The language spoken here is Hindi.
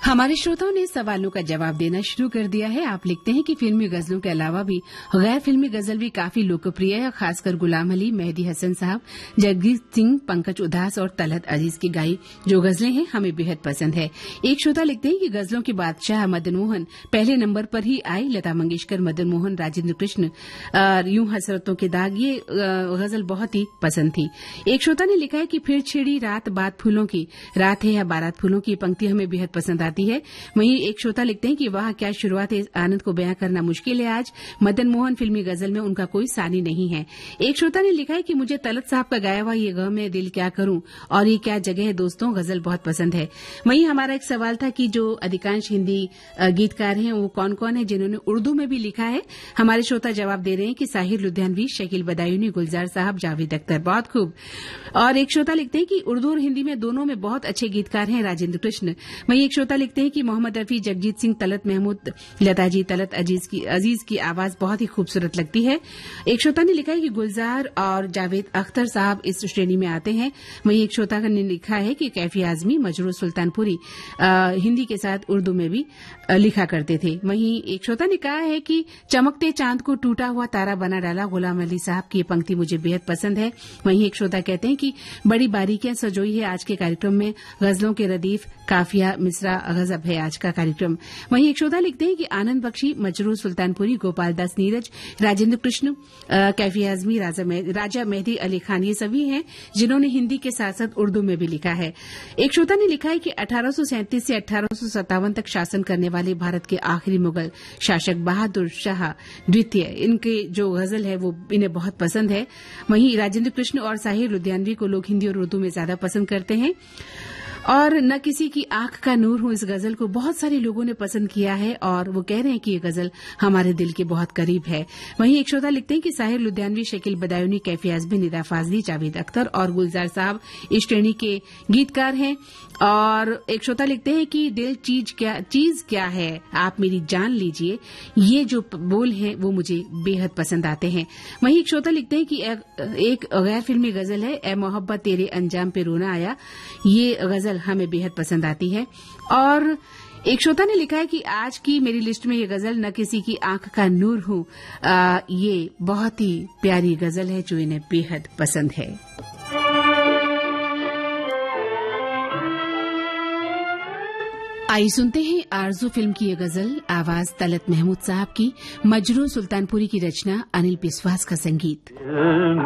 हमारे श्रोताओं ने सवालों का जवाब देना शुरू कर दिया है। आप लिखते हैं कि फिल्मी गजलों के अलावा भी गैर फिल्मी गजल भी काफी लोकप्रिय है। खासकर गुलाम अली, मेहदी हसन साहब, जगजीत सिंह, पंकज उधास और तलत अजीज की गाई जो गजलें हैं हमें बेहद पसंद है। एक श्रोता लिखते हैं कि गजलों के बादशाह मदन मोहन पहले नंबर पर ही आए। लता मंगेशकर, मदन मोहन, राजेंद्र कृष्ण, यूं हसरतों के दाग, ये गजल बहुत ही पसंद थी। एक श्रोता ने लिखा है कि फिर छिड़ी रात बात फूलों की, रात है या बारात फूलों की, पंक्ति हमें बेहद पसंद आती है। वहीं एक श्रोता लिखते हैं कि वाह क्या शुरुआत है, इस आनंद को बयां करना मुश्किल है आज। मदन मोहन फिल्मी गजल में उनका कोई सानी नहीं है। एक श्रोता ने लिखा है कि मुझे तलत साहब का गाया हुआ ये गम में दिल क्या करूं और ये क्या जगह है दोस्तों गजल बहुत पसंद है। वहीं हमारा एक सवाल था कि जो अधिकांश हिंदी गीतकार हैं वो कौन कौन है जिन्होंने उर्दू में भी लिखा है। हमारे श्रोता जवाब दे रहे हैं कि साहिर लुधियानवी, शकील बदायूनी, गुलजार साहब, जावेद अख्तर, बहुत खूब। और एक श्रोता लिखते हैं कि उर्दू और हिंदी में दोनों में बहुत अच्छे गीतकार हैं राजेंद्र कृष्ण। वहीं एक श्रोता लिखते हैं कि मोहम्मद रफी, जगजीत सिंह, तलत महमूद, लता जी, तलत अजीज की आवाज बहुत ही खूबसूरत लगती है। एक श्रोता ने लिखा है कि गुलजार और जावेद अख्तर साहब इस श्रेणी में आते हैं। वहीं एक श्रोता ने लिखा है कि कैफी आजमी, मजरूर सुल्तानपुरी हिंदी के साथ उर्दू में भी लिखा करते थे। वहीं एक श्रोता ने कहा है कि चमकते चांद को टूटा हुआ तारा बना डाला, गुलाम अली साहब की ये पंक्ति मुझे बेहद पसंद है। वहीं एक श्रोता कहते हैं कि बड़ी बारीकियां सजोई है आज के कार्यक्रम में, गजलों के रदीफ, काफिया, मिसरा, गजब है आज का कार्यक्रम। वहीं एक श्रोता लिखते हैं कि आनंद बख्शी, मजरूर सुल्तानपुरी, गोपाल दास नीरज, राजेंद्र कृष्ण, कैफी आजमी, राजा मेहदी अली खान, ये सभी हैं जिन्होंने हिंदी के साथ साथ उर्दू में भी लिखा है। एक श्रोता ने लिखा है कि 1837 से 1857 तक शासन करने वाले भारत के आखिरी मुगल शासक बहादुर शाह द्वितीय, इनके जो गजल है वो इन्हें बहुत पसंद है। वहीं राजेंद्र कृष्ण और साहिर लुधियानवी को लोग हिंदी और उर्दू में ज्यादा पसंद करते हैं। और न किसी की आंख का नूर हूं, इस गजल को बहुत सारे लोगों ने पसंद किया है और वो कह रहे हैं कि ये गजल हमारे दिल के बहुत करीब है। वहीं एक श्रोता लिखते हैं कि साहिर लुधियानवी, शकील बदायूनी, कैफी आजमी, निदा फाजली, जावेद अख्तर और गुलजार साहब इस श्रेणी के गीतकार हैं। और एक श्रोता लिखते हैं कि दिल चीज क्या है, आप मेरी जान लीजिए, ये जो बोल हैं वो मुझे बेहद पसंद आते हैं। वहीं एक श्रोता लिखते हैं कि एक गैर फिल्मी गजल है, ए मोहब्बत तेरे अंजाम पे रोना आया, ये गजल हमें बेहद पसंद आती है। और एक श्रोता ने लिखा है कि आज की मेरी लिस्ट में ये गजल न किसी की आंख का नूर हूं, ये बहुत ही प्यारी गजल है जो इन्हें बेहद पसंद है। आइए सुनते हैं आरजू फिल्म की ये गजल, आवाज तलत महमूद साहब की, मजरूर सुल्तानपुरी की रचना, अनिल बिस्वास का संगीत।